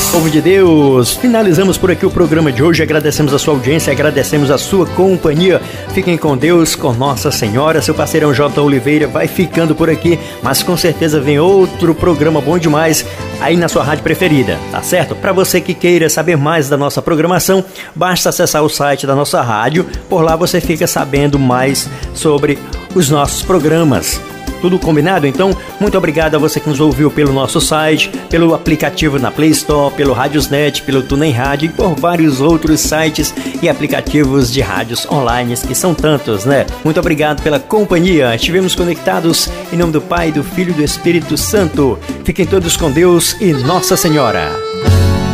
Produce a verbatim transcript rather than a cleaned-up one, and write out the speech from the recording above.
Povo de Deus, finalizamos por aqui o programa de hoje. Agradecemos a sua audiência, agradecemos a sua companhia. Fiquem com Deus, com Nossa Senhora. Seu parceirão J. Oliveira vai ficando por aqui, mas com certeza vem outro programa bom demais aí na sua rádio preferida, tá certo? Para você que queira saber mais da nossa programação, basta acessar o site da nossa rádio. Por lá você fica sabendo mais sobre os nossos programas. Tudo combinado? Então, muito obrigado a você que nos ouviu pelo nosso site, pelo aplicativo na Play Store, pelo Radiosnet, pelo TuneIn Rádio e por vários outros sites e aplicativos de rádios online, que são tantos, né? Muito obrigado pela companhia. Estivemos conectados em nome do Pai, do Filho e do Espírito Santo. Fiquem todos com Deus e Nossa Senhora.